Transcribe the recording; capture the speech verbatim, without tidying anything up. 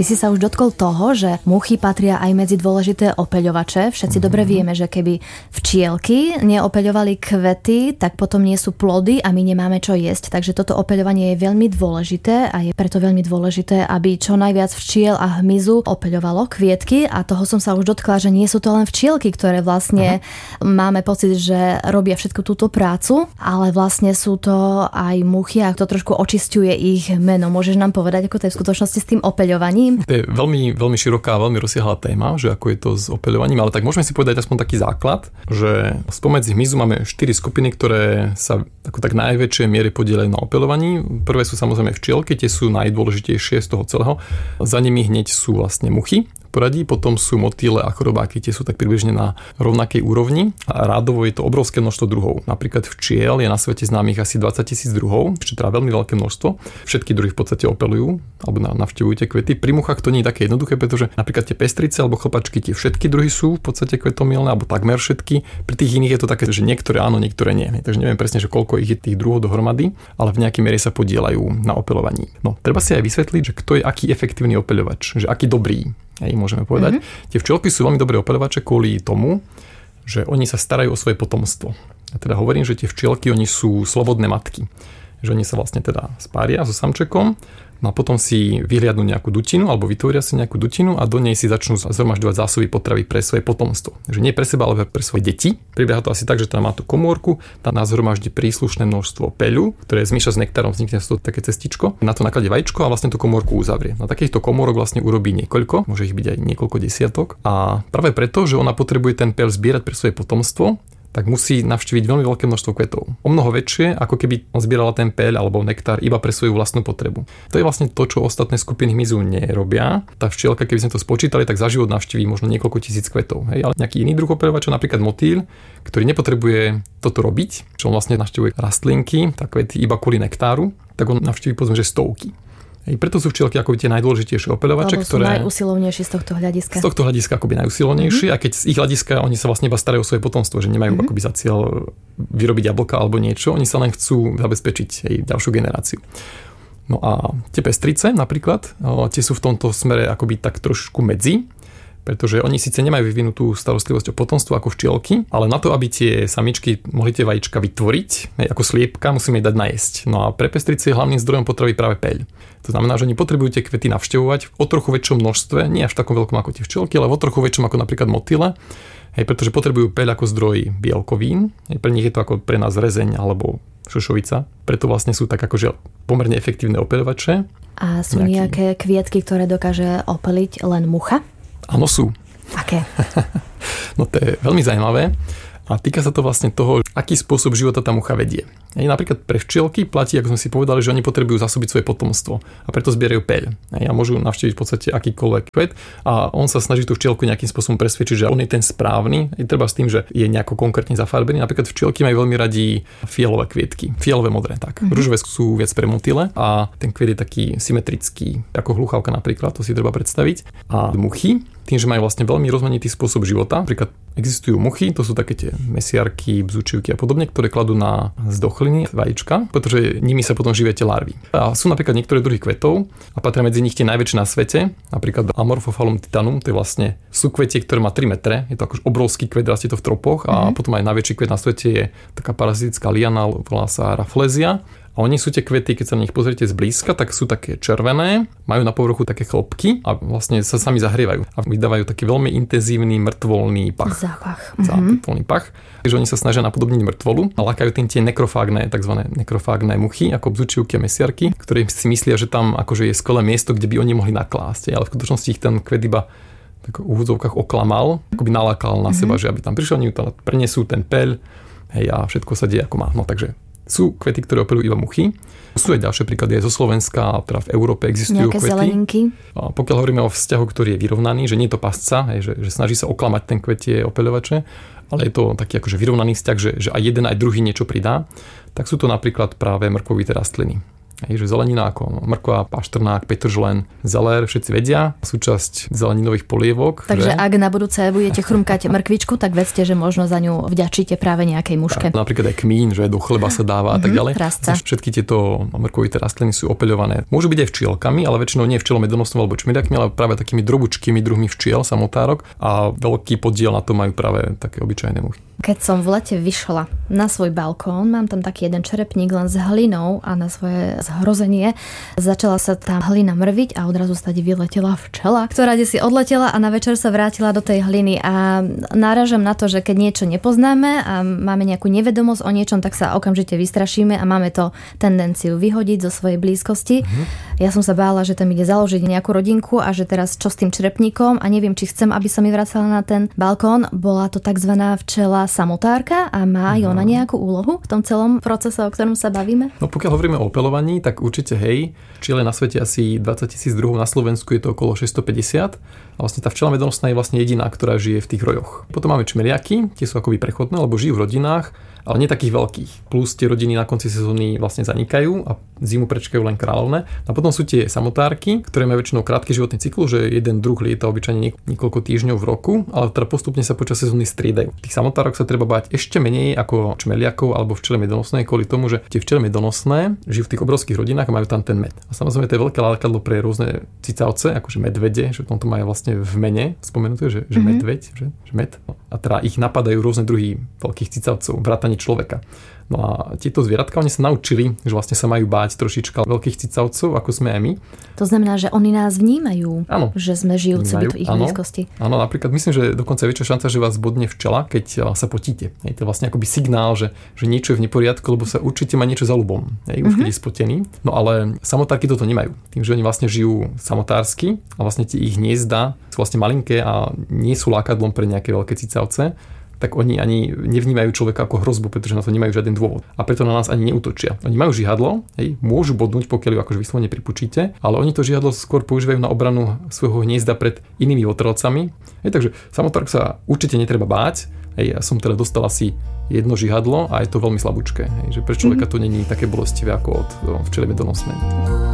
Ty si sa už dotkol toho, že muchy patria aj medzi dôležité opeľovače. Všetci mm-hmm. dobre vieme, že keby včielky neopeľovali kvety, tak potom nie sú plody a my nemáme čo jesť. Takže toto opeľovanie je veľmi dôležité a je preto veľmi dôležité, aby čo najviac včiel a hmyzu opeľovalo kvietky. A toho som sa už dotkla, že nie sú to len včielky, ktoré vlastne uh-huh. máme pocit, že robia všetku túto prácu, ale vlastne sú to aj muchy a to trošku očisťuje ich meno. Môžeš nám povedať, ako to je v skutočnosti s tým opeľovaním? To je veľmi, veľmi široká, veľmi rozsiahla téma, že ako je to s opeľovaním, ale tak môžeme si povedať aspoň taký základ, že spomedzi hmyzu máme štyri skupiny, ktoré sa ako tak najväčšej miere podieľajú na opeľovaní. Prvé sú samozrejme včielky, tie sú najdôležitejšie z toho celého. Za nimi hneď sú vlastne muchy. Poradí, potom sú motýle a chorobáky, tie sú tak približne na rovnakej úrovni a rádovo je to obrovské množstvo druhov. Napríklad včiel je na svete známych asi dvadsať tisíc druhov, čo teda veľmi veľké množstvo. Všetky druhy v podstate opeľujú alebo navštevujú tie kvety. Pri muchách to nie je také jednoduché, pretože napríklad tie pestrice alebo chlpačky, tie všetky druhy sú v podstate kvetomilné alebo takmer všetky. Pri tých iných je to také, že niektoré áno, niektoré nie. Takže neviem presne, že koľko ich je tých druhov dohromady, ale v nejakej miere sa podieľajú na opeľovaní. No, treba si aj vysvetliť, že kto je aký efektívny opeľovač, že aký dobrý. Hej, môžeme povedať. Mm-hmm. Tie včielky sú veľmi dobré opeľovače kvôli tomu, že oni sa starajú o svoje potomstvo. Ja teda hovorím, že tie včielky, oni sú slobodné matky. Že oni sa vlastne teda spária so samčekom, no a potom si vyhliadnú nejakú dutinu alebo vytvoria si nejakú dutinu a do nej si začnú zhromažďovať zásoby potravy pre svoje potomstvo. Že nie pre seba, ale pre svoje deti. Prebieha to asi tak, že tam má tú komórku, tam nazhromaždí príslušné množstvo peľu, ktoré zmieša s nektárom, vznikne z toho také cestičko. Na to nakladie vajíčko a vlastne tú komórku uzavrie. Na takýchto komórok vlastne urobí niekoľko, môže ich byť aj niekoľko desiatok. A práve preto, že ona potrebuje ten peľ zbierať pre svoje potomstvo, tak musí navštíviť veľmi veľké množstvo kvetov. O mnoho väčšie, ako keby on zbierala ten peľ alebo nektár iba pre svoju vlastnú potrebu. To je vlastne to, čo ostatné skupiny hmyzu nerobia. Tá včielka, keby sme to spočítali, tak za život navštíví možno niekoľko tisíc kvetov. Hej? Ale nejaký iný druh opeľovača, napríklad motýl, ktorý nepotrebuje toto robiť, čo on vlastne navštívuje rastlinky, tak kvety iba kvôli nektáru, tak on navštíví povedzme, že stovky. Hej, preto sú včielky ako tie najdôležitejšie opeľovače, lebo ktoré sú najusilovnejšie z tohto hľadiska. Z tohto hľadiska akoby najusilovnejšie, mm-hmm. a keď z ich hľadiska oni sa vlastne iba starajú o svoje potomstvo, že nemajú mm-hmm. akoby za cieľ vyrobiť jablka alebo niečo, oni sa len chcú zabezpečiť aj ďalšiu generáciu. No a tie pestrice napríklad, tie sú v tomto smere akoby tak trošku medzi, pretože oni síce nemajú vyvinutú starostlivosť o potomstvo ako včielky, ale na to, aby tie samičky mohli tie vajíčka vytvoriť, hej, ako sliepka, musíme jej dať najesť. No a pre pestrice je hlavným zdrojom potravy práve peľ. To znamená, že oni potrebujú tie kvety navštevovať o trochu väčšom množstve, nie až v takom veľkom ako tie včielky, ale o trochu väčšom ako napríklad motýle, hej, pretože potrebujú peľ ako zdroj bielkovín. Hej, pre nich je to ako pre nás rezeň alebo šošovica. Preto vlastne sú tak akože pomerne efektívne opeľovače. A sú nejaký... nejaké kvietky, ktoré dokáže opeliť len mucha? Áno, sú. Aké? No to je veľmi zaujímavé a týka sa to vlastne toho, aký spôsob života tá mucha vedie. Hej, napríklad pre včielky platí, ako sme si povedali, že oni potrebujú zasobiť svoje potomstvo a preto zbierajú peľ. Hej, a môžu navštíviť v podstate akýkoľvek kvet a on sa snaží tú včielku nejakým spôsobom presvedčiť, že on je ten správny. Je treba s tým, že je nejako konkrétne zafarbený. Napríklad včielky majú veľmi radi fialové kvietky. Fialové modré, tak. Mm-hmm. Ružové sú viac pre motýle a ten kvet je taký symetrický, ako hluchávka napríklad, to si treba predstaviť. A muchy, tým, že majú vlastne veľmi rozmanitý spôsob života. Napríklad existujú muchy, to sú také tie mesiarky, bzučivky a podobne, ktoré kladú na zdochliny vajíčka, pretože nimi sa potom živia tie larvy. A sú napríklad niektoré druhy kvetov a patria medzi nich tie najväčšie na svete, napríklad Amorphophallum titanum, to je vlastne súkvetie, ktoré má tri metre, je to akož obrovský kvet, rastie to v tropoch a mm-hmm. potom aj najväčší kvet na svete je taká parazitická liana, volá sa Rafflesia. A oni sú tie kvety, keď sa na nich pozriete zblízka, tak sú také červené, majú na povrchu také chlopky a vlastne sa sami zahrievajú a vydávajú taký veľmi intenzívny mŕtvolný pach. Zápach. Zápach, pach. Takže oni sa snažia napodobniť mŕtvolu a lákajú tým tie nekrofágne, takzvané nekrofágne muchy, ako bzučivky a mesiarky, ktoré si myslia, že tam akože je skvelé miesto, kde by oni mohli naklásť. Ale v skutočnosti ich ten kvet iba tak v úvodzovkách oklamal, akoby nalákal na mm-hmm. seba, že aby tam prišiel, oni tam prenesú ten peľ, hej, a všetko sa deje ako má. No takže sú kvety, ktoré opeľujú iba muchy. Sú aj ďalšie príklady aj zo Slovenska, teda v Európe existujú nejaké kvety. Zeleninky. A pokiaľ hovoríme o vzťahu, ktorý je vyrovnaný, že nie je to pasca, hej, že, že snaží sa oklamať ten kvetie opeľovače, ale je to taký akože vyrovnaný vzťah, že, že aj jeden, aj druhý niečo pridá, tak sú to napríklad práve mrkvovité rastliny. Hej, že zelenina ako mrkva, pašternák, petržlen, zelér, všetci vedia, súčasť zeleninových polievok. Takže že? ak na budúce budete chrumkať mrkvičku, tak vedzte, že možno za ňu vďačíte práve nejakej muške. Tak, napríklad aj kmín, že do chleba sa dáva a tak ďalej. Prasca. Všetky tieto mrkovité rastliny sú opeľované. Môžu byť aj včielkami, ale väčšinou nie včielom medonosnou alebo čmeliakmi, ale práve takými drobučkými druhmi včiel, samotárok, a veľký podiel na to majú práve také obyčajné muchy. Keď som v lete vyšla na svoj balkón, mám tam taký jeden čerepník len s hlinou a na svoje zhrozenie začala sa tá hlina mrviť a odrazu stade vyletela včela, ktorá si odletela a na večer sa vrátila do tej hliny. A náražam na to, že keď niečo nepoznáme a máme nejakú nevedomosť o niečom, tak sa okamžite vystrašíme a máme to tendenciu vyhodiť zo svojej blízkosti. Mhm. Ja som sa bála, že tam ide založiť nejakú rodinku a že teraz čo s tým čerepníkom a neviem, či chcem, aby sa mi vracala na ten balkón. Bola to takzvaná včela samotárka a má aj ona nejakú úlohu v tom celom procese, o ktorom sa bavíme? No pokiaľ hovoríme o opeľovaní, tak určite hej. Včiel je na svete asi dvadsať tisíc druhov, na Slovensku je to okolo šesťstopäťdesiat a vlastne tá včela medonosná je vlastne jediná, ktorá žije v tých rojoch. Potom máme čmeliaky, tie sú akoby prechodné, lebo žijú v rodinách, ale nie takých veľkých. Plus tie rodiny na konci sezóny vlastne zanikajú a zimu prečkajú len kráľovné. A potom sú tie samotárky, ktoré majú väčšinou krátky životný cyklus, že jeden druh lieta obyčajne niekoľko týždňov v roku, ale teda postupne sa počas sezóny striedajú. Tých samotárok sa treba báť ešte menej ako čmeliakov alebo včele medonosnej kvôli tomu, že tie včele medonosné žijú v tých obrovských rodinách a majú tam ten med. A samozrejme to je veľké lákadlo pre rôzne cicavce, akože medvede, že tomto majú vlastne v mene spomenuté, že, že mm-hmm. medveď, že, že med. A teda ich napadajú rôzne druhy veľkých cicavcov, vrátane človeka. No a tieto zvieratka, oni sa naučili, že vlastne sa majú báť trošička veľkých cicavcov, ako sme aj my. To znamená, že oni nás vnímajú, áno, že sme žijúci v ich áno, blízkosti. Áno, napríklad myslím, že dokonca je väčšia šanca, že vás bodne včela, keď sa potíte. Je to vlastne akoby signál, že, že niečo je v neporiadku, lebo sa určite má niečo za ľubom, už mm-hmm. keď je spotený. No ale samotárky toto nemajú. Tým, že oni vlastne žijú samotársky a vlastne tie ich hniezda sú vlastne malinké a nie sú lákadlom pre nejaké veľké cicavce, tak oni ani nevnímajú človeka ako hrozbu, pretože na to nemajú žiaden dôvod. A preto na nás ani neútočia. Oni majú žihadlo, hej, môžu bodnúť, pokiaľ ju akože vyslovene pripučíte, ale oni to žihadlo skôr používajú na obranu svojho hniezda pred inými otrelcami. Hej, takže samotárok sa určite netreba báť. Hej, ja som teda dostal asi jedno žihadlo a je to veľmi slabúčké. Hej, že pre človeka to není také bolestivé ako od včely medonosnej.